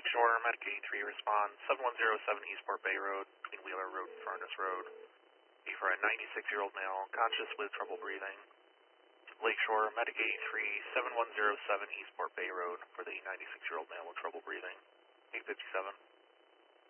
Lakeshore, Medic 83, respond 7107 Eastport Bay Road, between Wheeler Road and Furnace Road. Be for a 96-year-old male, conscious with trouble breathing. Lakeshore, Medic 83, 7107 Eastport Bay Road, for the 96-year-old male with trouble breathing. 857.